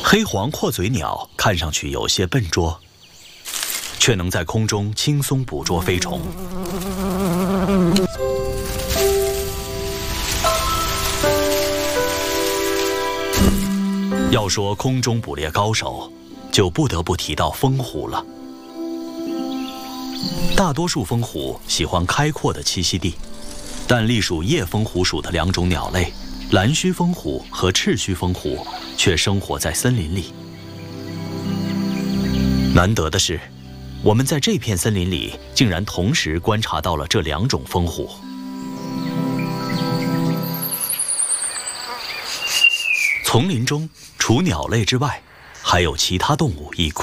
黑黄阔嘴鸟看上去有些笨拙，却能在空中轻松捕捉飞虫。要说空中捕猎高手，就不得不提到蜂虎了。大多数蜂虎喜欢开阔的栖息地，但隶属叶蜂虎属的两种鸟类，蓝须蜂虎和赤须蜂虎却生活在森林里。难得的是，我们在这片森林里竟然同时观察到了这两种蜂虎。丛林中除鸟类之外，还有其他动物亦